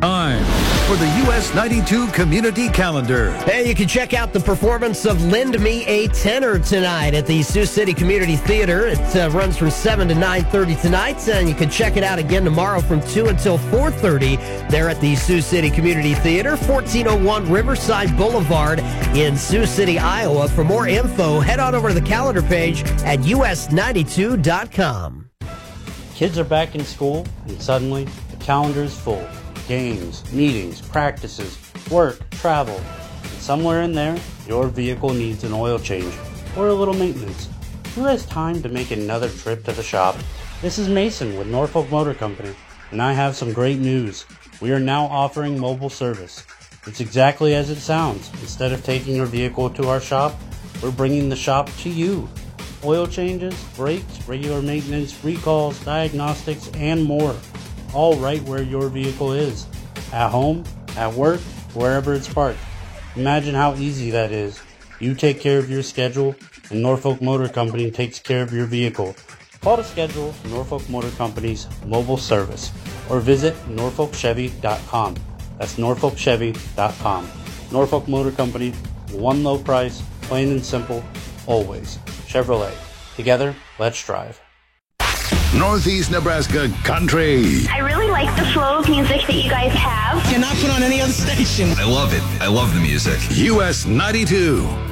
Time for the US 92 Community Calendar. Hey, you can check out the performance of Lend Me a Tenor tonight at the Sioux City Community Theater. It runs from 7 to 9:30 tonight, and you can check it out again tomorrow from 2 until 4:30 there at the Sioux City Community Theater, 1401 Riverside Boulevard in Sioux City, Iowa. For more info, head on over to the calendar page at us92.com. Kids are back in school, and suddenly the calendar is full. Games, meetings, practices, work, travel, and somewhere in there, your vehicle needs an oil change or a little maintenance. Who has time to make another trip to the shop? This is Mason with Norfolk Motor Company, and I have some great news. We are now offering mobile service. It's exactly as it sounds. Instead of taking your vehicle to our shop, we're bringing the shop to you. Oil changes, brakes, regular maintenance, recalls, diagnostics, and more. All right where your vehicle is. At home, at work, wherever it's parked. Imagine how easy that is. You take care of your schedule, and Norfolk Motor Company takes care of your vehicle. Call to schedule Norfolk Motor Company's mobile service or visit norfolkchevy.com. That's norfolkchevy.com. Norfolk Motor Company, one low price, plain and simple, always. Chevrolet. Together, let's drive. Northeast Nebraska Country. I really like the flow of music that you guys have. Cannot put on any other station. I love it. I love the music. US 92.